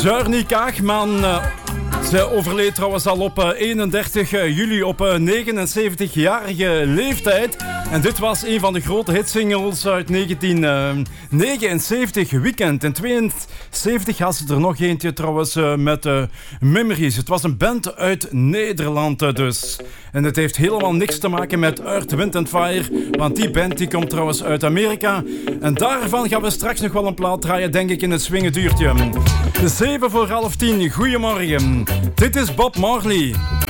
Journey Kaagman. Zij overleed trouwens al op 31 juli op 79-jarige leeftijd. En dit was een van de grote hitsingles uit 1979, Weekend. In 72 had ze er nog eentje trouwens met Memories. Het was een band uit Nederland dus. En het heeft helemaal niks te maken met Earth, Wind & Fire. Want die band die komt trouwens uit Amerika. En daarvan gaan we straks nog wel een plaat draaien, denk ik, in het swingenduurtje. 7:30. Goedemorgen. Dit is Bob Marley.